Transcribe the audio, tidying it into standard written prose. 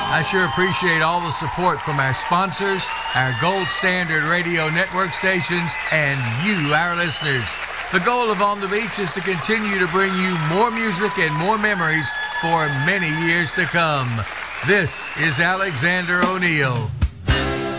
I sure appreciate all the support from our sponsors, our Gold Standard Radio Network stations, and you, our listeners. The goal of On the Beach is to continue to bring you more music and more memories for many years to come. This is Alexander O'Neal.